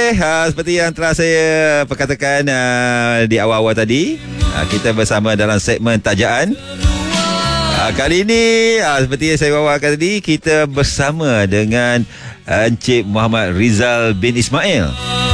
Okey, seperti yang telah saya perkatakan di awal-awal tadi, kita bersama dalam segmen tajaan. Kali ini seperti yang saya bawakan tadi, kita bersama dengan Encik Muhammad Rizal bin Ismail,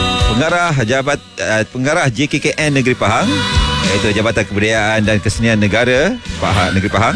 pengarah JKKN Negeri Pahang, iaitu Jabatan Kebudayaan dan Kesenian Negara Negeri Pahang,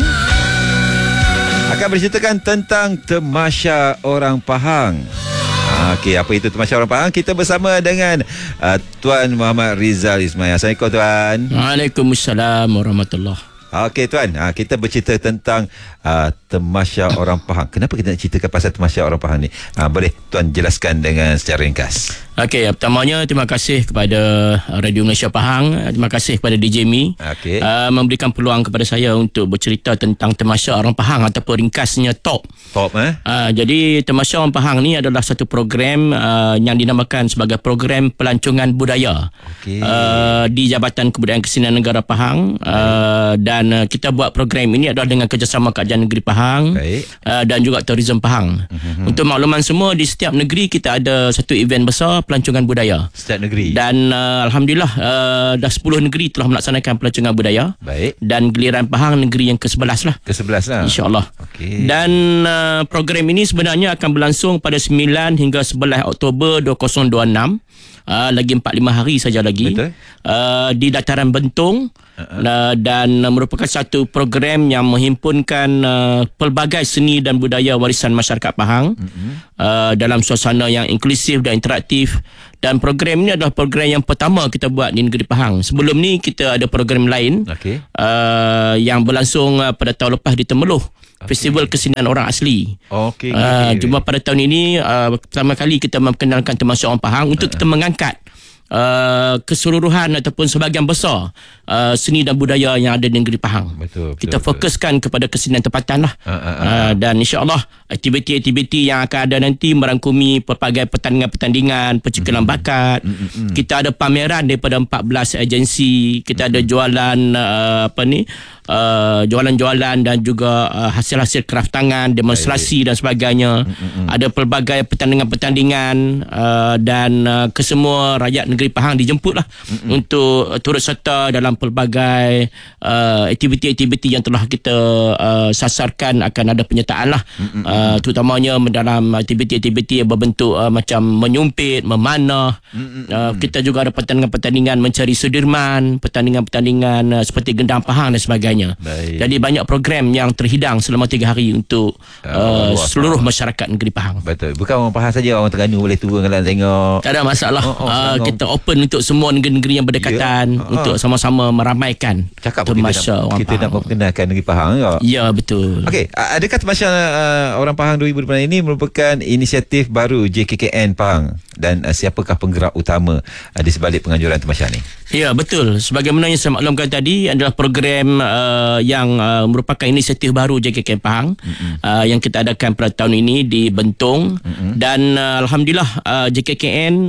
akan berceritakan tentang Tamasya Orang Pahang. Okey, apa itu Tamasya Orang Pahang? Kita bersama dengan Tuan Muhammad Rizal Ismail. Assalamualaikum Tuan. Waalaikumsalam warahmatullahi. Okey Tuan, kita bercerita tentang Tamasya Orang Pahang. Kenapa kita nak ceritakan pasal Tamasya Orang Pahang ni? Boleh Tuan jelaskan dengan secara ringkas. Okey, pertamanya terima kasih kepada Radio Malaysia Pahang. Terima kasih kepada DJ Mi memberikan peluang kepada saya untuk bercerita tentang Tamasya Orang Pahang ataupun ringkasnya TOP. Jadi Tamasya Orang Pahang ni adalah satu program yang dinamakan sebagai program pelancongan budaya di Jabatan Kebudayaan Kesenian Negara Pahang. Dan kita buat program ini adalah dengan kerjasama Kerajaan Negeri Pahang dan juga Tourism Pahang. Untuk makluman semua, di setiap negeri kita ada satu event besar pelancongan budaya. Setiap negeri. Dan alhamdulillah dah 10 negeri telah melaksanakan pelancongan budaya. Dan giliran Pahang negeri yang ke-11 lah. Ke-11 lah. InsyaAllah. Dan program ini sebenarnya akan berlangsung pada 9 hingga 11 Oktober 2026. Lagi 4-5 hari saja lagi. Di Dataran Bentong. Dan merupakan satu program yang menghimpunkan pelbagai seni dan budaya warisan masyarakat Pahang dalam suasana yang inklusif dan interaktif. Dan program ini adalah program yang pertama kita buat di negeri Pahang. Sebelum ni kita ada program lain yang berlangsung pada tahun lepas di Temeloh, Festival Kesenian Orang Asli. Cuma pada tahun ini pertama kali kita memperkenalkan Tamasya Orang Pahang untuk kita mengangkat keseluruhan ataupun sebahagian besar seni dan budaya yang ada di negeri Pahang. Kita fokuskan kepada kesenian tempatan lah. Dan insyaAllah aktiviti-aktiviti yang akan ada nanti merangkumi pelbagai pertandingan-pertandingan, percikalan bakat. Kita ada pameran daripada 14 agensi. Kita ada jualan jualan-jualan dan juga hasil-hasil kraft tangan, demonstrasi dan sebagainya. Ada pelbagai pertandingan-pertandingan dan kesemua rakyat negeri Pahang dijemput lah untuk turut serta dalam pelbagai aktiviti-aktiviti yang telah kita sasarkan. Akan ada penyertaan lah, terutamanya dalam aktiviti-aktiviti yang berbentuk macam menyumpit, memanah. Kita juga ada pertandingan-pertandingan mencari sudirman, pertandingan-pertandingan seperti gendang Pahang dan sebagainya. Jadi banyak program yang terhidang selama 3 hari untuk seluruh masyarakat negeri Pahang. Betul. Bukan orang Pahang saja, orang Terengganu boleh turun kalau tengok. Tak ada masalah. Kita open untuk semua negeri-negeri yang berdekatan untuk sama-sama meramaikan Tamasya Orang Pahang. Kita nak memperkenalkan negeri Pahang. Ya, betul. Okey, adakah Tamasya Orang Pahang 2026 ini merupakan inisiatif baru JKKN Pahang, dan siapakah penggerak utama di sebalik penganjuran Tamasya ni? Ya, betul. Sebagaimana yang saya maklumkan tadi, adalah program yang merupakan inisiatif baru JKKN Pahang yang kita adakan pada tahun ini di Bentong. Dan alhamdulillah JKKN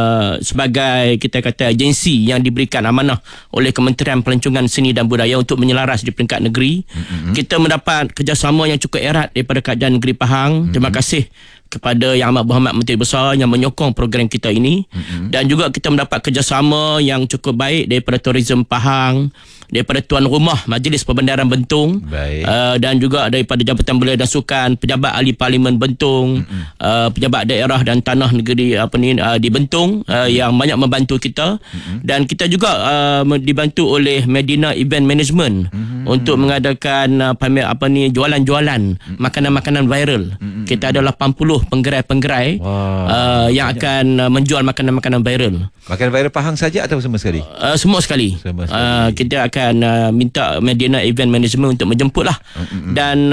sebagai kita kata agensi yang diberikan amanah oleh Kementerian Pelancongan Seni dan Budaya untuk menyelaras di peringkat negeri. Kita mendapat kerjasama yang cukup erat daripada Kerajaan Negeri Pahang. Terima kasih kepada Yang Amat Berhormat Menteri Besar yang menyokong program kita ini. Dan juga kita mendapat kerjasama yang cukup baik daripada Tourism Pahang, daripada Tuan Rumah Majlis Perbendaharaan Bentong, dan juga daripada Jabatan Belia dan Sukan, pejabat ahli Parlimen Bentong, pejabat daerah dan tanah negeri di Bentong yang banyak membantu kita. Dan kita juga dibantu oleh Medina Event Management untuk mengadakan jualan-jualan makanan-makanan viral. Kita ada 80 penggerai-penggerai yang akan menjual makanan-makanan viral. Makanan viral Pahang saja atau semua sekali? Semua sekali. Kita akan minta Medina Event Management untuk menjemput lah. Dan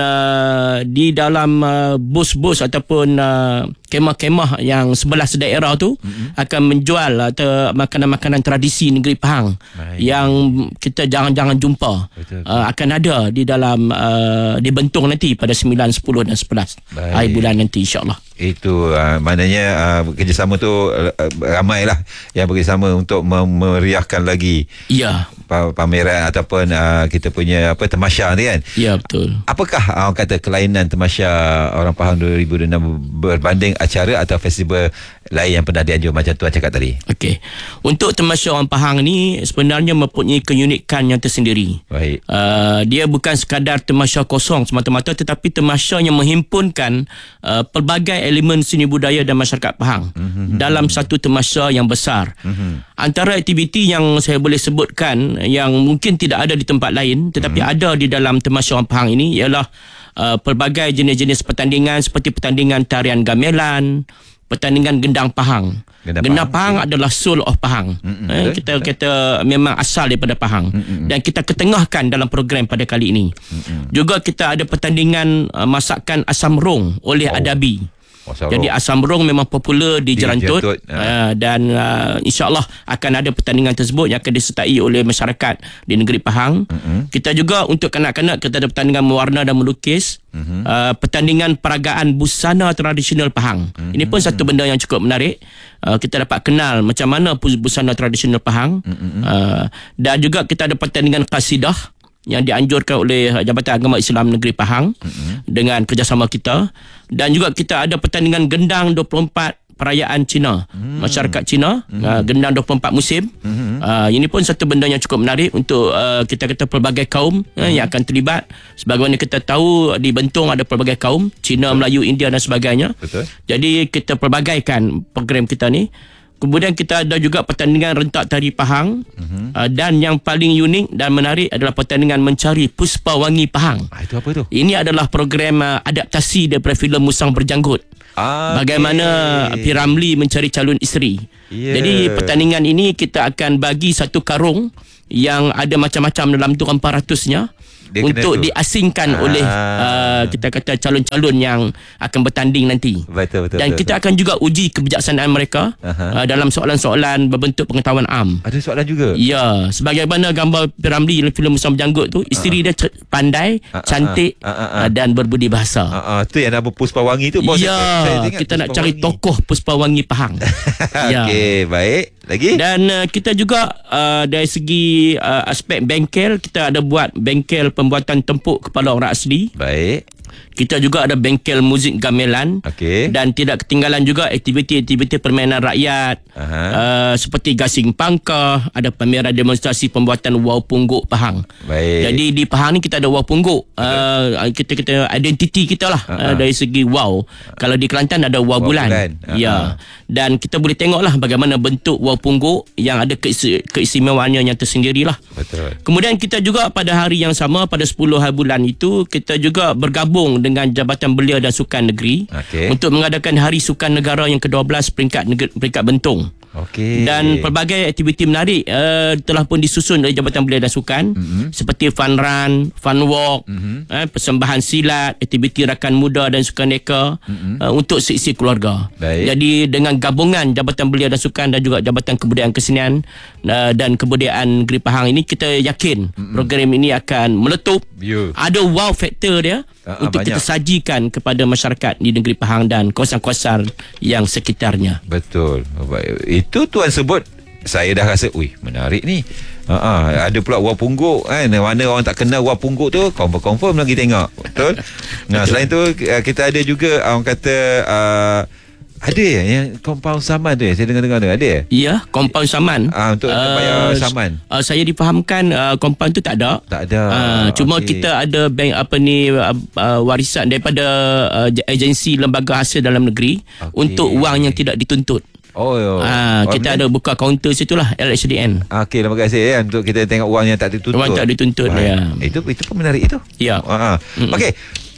di dalam bus-bus ataupun kemah-kemah yang 11 daerah tu akan menjual makanan-makanan tradisi negeri Pahang yang kita jangan jumpa. Akan ada di dalam di Bentong nanti pada 9, 10 dan 11 hari bulan nanti, insyaAllah. Itu maknanya kerjasama tu ramailah yang bekerjasama untuk memeriahkan lagi pameran ataupun kita punya tamasya ni kan. Ya, betul. Apakah orang kata kelainan tamasya orang Pahang 2006 berbanding acara atau festival lain yang pernah dianjur macam tuan cakap tadi? Okey. Untuk tamasya orang Pahang ni sebenarnya mempunyai keunikan yang tersendiri. Baik. Dia bukan sekadar tamasya kosong semata-mata, tetapi tamasya yang menghimpunkan pelbagai elemen seni budaya dan masyarakat Pahang dalam satu tamasya yang besar. Antara aktiviti yang saya boleh sebutkan yang mungkin tidak ada di tempat lain tetapi ada di dalam tamasya orang Pahang ini ialah pelbagai jenis-jenis pertandingan seperti pertandingan tarian gamelan, pertandingan gendang Pahang. Gendang Pahang adalah soul of Pahang. Kita kata memang asal daripada Pahang. Dan kita ketengahkan dalam program pada kali ini. Juga kita ada pertandingan masakan asam rong oleh Adabi. Jadi asam rong memang popular di Jerantut. Dan insya-Allah akan ada pertandingan tersebut yang akan disertai oleh masyarakat di negeri Pahang. Kita juga untuk kanak-kanak kita ada pertandingan mewarna dan melukis. Pertandingan peragaan busana tradisional Pahang. Ini pun satu benda yang cukup menarik. Kita dapat kenal macam mana busana tradisional Pahang. Dan juga kita ada pertandingan qasidah yang dianjurkan oleh Jabatan Agama Islam Negeri Pahang dengan kerjasama kita. Dan juga kita ada pertandingan gendang 24 perayaan Cina, masyarakat Cina, gendang 24 musim. Ini pun satu benda yang cukup menarik untuk kita kata pelbagai kaum yang akan terlibat. Sebagaimana kita tahu di Bentong ada pelbagai kaum, Cina, Melayu, India dan sebagainya. Betul. Jadi kita pelbagaikan program kita ni. Kemudian kita ada juga pertandingan rentak tari Pahang. Dan yang paling unik dan menarik adalah pertandingan mencari Puspa Wangi Pahang. Itu apa tu? Ini adalah program adaptasi daripada filem Musang Berjanggut. Bagaimana P. Ramlee mencari calon isteri. Jadi pertandingan ini kita akan bagi satu karung yang ada macam-macam dalam tu 400-nya. Dia untuk diasingkan oleh kita kata calon-calon yang akan bertanding nanti. Betul. Dan kita akan juga uji kebijaksanaan mereka dalam soalan-soalan berbentuk pengetahuan am. Ada soalan juga? Ya, sebagaimana gambar P. Ramlee dalam filem Musang Berjanggut tu, isteri dia pandai, cantik dan berbudi bahasa. Tu yang nama Puspa Wangi tu. Ya, kita nak cari tokoh Puspa Wangi Pahang. Okey, baik. Lagi? Dan kita juga dari segi aspek bengkel, kita ada buat bengkel pembuatan tempuk kepala orang asli. Baik. Kita juga ada bengkel muzik gamelan. Dan tidak ketinggalan juga aktiviti-aktiviti permainan rakyat. Seperti gasing pangkah, ada pameran demonstrasi pembuatan wau pungguk Pahang. Baik. Jadi di Pahang ni kita ada wau pungguk. Kita identiti kita lah dari segi wau. Kalau di Kelantan ada wau bulan. Ya. Dan kita boleh tengoklah bagaimana bentuk wau pungguk yang ada keistimewaannya yang tersendirilah. Betul. Kemudian kita juga pada hari yang sama pada 10 hari bulan itu kita juga bergabung dengan Jabatan Belia dan Sukan Negeri untuk mengadakan Hari Sukan Negara yang ke-12 peringkat Bentong. Dan pelbagai aktiviti menarik telah pun disusun oleh Jabatan Belia dan Sukan seperti fun run, fun walk, persembahan silat, aktiviti rakan muda dan sukaneka untuk seisi keluarga. Jadi dengan gabungan Jabatan Belia dan Sukan dan juga Jabatan Kebudayaan Kesenian dan Kebudayaan Negeri Pahang ini, kita yakin program ini akan meletup. Ada wow factor dia untuk banyak. kita sajikan kepada masyarakat di negeri Pahang dan kawasan-kawasan yang sekitarnya. Betul. Itu tuan sebut, saya dah rasa menarik ni. Ada pula wau pungguk kan. Mana orang tak kenal wau pungguk tu, confirm lagi tengok. Betul. Selain tu kita ada juga orang kata ada yang kompaun saman tu, saya dengar-dengar tu ada. Ya, kompaun saman. Untuk bayar saman. Saya difahamkan kompaun tu tak ada. Cuma kita ada bank warisan daripada agensi lembaga hasil dalam negeri untuk wang yang tidak dituntut. Kita ada buka kaunter situlah, LHDN. Lembaga hasil untuk kita tengok wang yang tak dituntut. Wang tak dituntut. Itu pun menarik itu. Ya. Okey.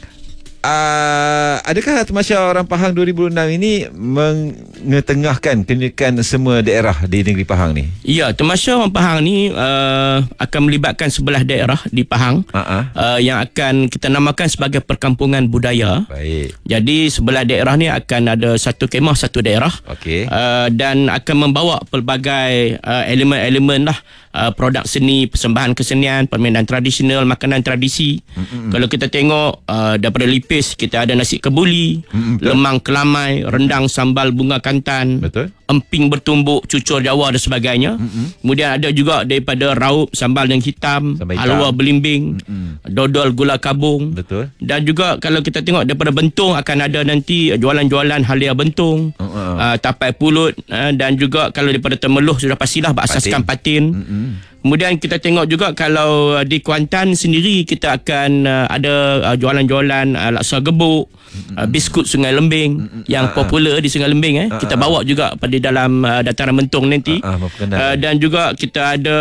Adakah tamasya orang Pahang 2006 ini mengetengahkan keunikan semua daerah di negeri Pahang ni? Ya, tamasya orang Pahang ni akan melibatkan 11 daerah di Pahang yang akan kita namakan sebagai perkampungan budaya. Baik. Jadi 11 daerah ni akan ada satu kemah satu daerah. Dan akan membawa pelbagai elemen-elemen lah, produk seni, persembahan kesenian, permainan tradisional, makanan tradisi. Kalau kita tengok daripada lipik nipis, kita ada nasi kebuli, lemang kelamai, rendang sambal bunga kantan, Betul. emping bertumbuk, cucur Jawa dan sebagainya. Kemudian ada juga daripada raup sambal yang hitam, Sambal hitam. halwa belimbing, dodol gula kabung. Betul. Dan juga kalau kita tengok daripada Bentong akan ada nanti jualan-jualan halia Bentong, tapai pulut, dan juga kalau daripada Temeloh sudah pastilah berasaskan patin. Kemudian kita tengok juga kalau di Kuantan sendiri kita akan ada jualan-jualan laksa gebuk, biskut Sungai Lembing yang popular di Sungai Lembing. Kita bawa juga pada dalam dataran Bentong nanti. Dan juga kita ada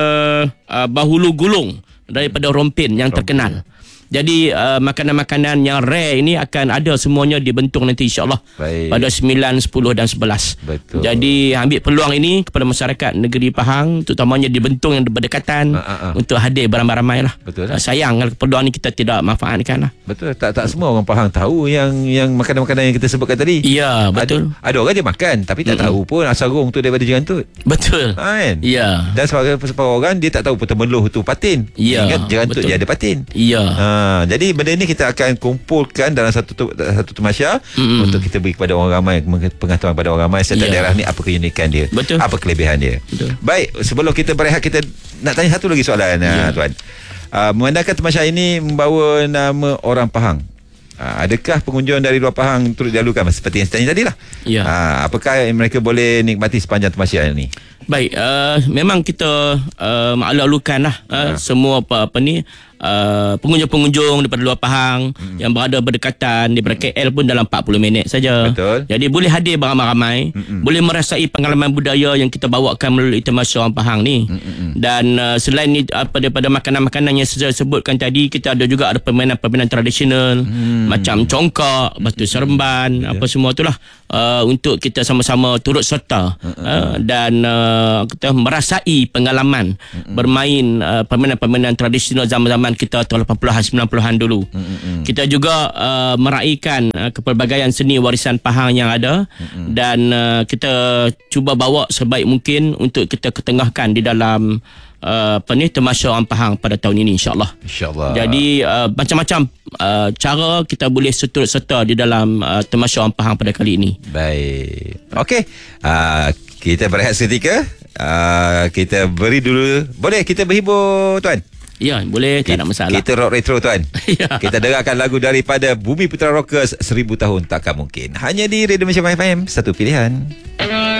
bahulu gulung daripada Rompin yang terkenal. Jadi makanan-makanan yang rare ini akan ada semuanya di Bentong nanti insya-Allah pada 9, 10 dan 11. Betul. Jadi ambil peluang ini kepada masyarakat negeri Pahang, terutamanya di Bentong yang berdekatan, untuk hadir beramai-ramai lah. Betul. Sayang kalau peluang ini kita tidak manfaatkan lah. Betul. Tak semua orang Pahang tahu yang makanan-makanan yang kita sebutkan tadi. Ya, betul. Ada orang dia makan tapi tak tahu pun asal rong tu daripada Jerantut. Betul. Kan? Ya. Dan sebagai orang dia tak tahu pun Temeloh tu patin. Ya, Ingat Jerantut betul. dia ada patin. Ya. Jadi benda ni kita akan kumpulkan dalam satu temasya untuk kita beri kepada orang ramai, pengetahuan kepada orang ramai setiap daerah ni apa keunikan dia, Betul. apa kelebihan dia. Betul. Baik, sebelum kita berehat kita nak tanya satu lagi soalan tuan. Memandangkan temasya ini membawa nama orang Pahang, adakah pengunjung dari luar Pahang turut dilalukan seperti yang saya tanya tadi lah? Ya. Apakah mereka boleh nikmati sepanjang temasya ini? Baik, memang kita maklumkan lah semua apa ni pengunjung-pengunjung daripada luar Pahang yang berada berdekatan daripada KL pun dalam 40 minit saja. Betul. Jadi boleh hadir beramai-ramai, boleh merasai pengalaman budaya yang kita bawakan melalui temasya orang Pahang ni. Dan selain daripada makanan-makanan yang saya sebutkan tadi, kita ada juga ada permainan-permainan tradisional macam congkak, batu seremban, apa semua itulah untuk kita sama-sama turut serta dan kita merasai pengalaman bermain permainan-permainan tradisional zaman-zaman kita tahun 80-an 90-an dulu. Kita juga meraihkan kepelbagaian seni warisan Pahang yang ada dan kita cuba bawa sebaik mungkin untuk kita ketengahkan di dalam temasya orang Pahang pada tahun ini insya-Allah. Insya-Allah. Jadi macam-macam cara kita boleh turut serta di dalam temasya orang Pahang pada kali ini. Baik. Okey. Kita berehat seketika. Kita beri dulu. Boleh kita berhibur tuan? Ya, boleh, tak ada masalah. Kita rock retro tuan. Ya. Kita dengarkan lagu daripada Bumi Putra Rockers, 1000 tahun takkan mungkin. Hanya di Radio Malaysia FM, satu pilihan.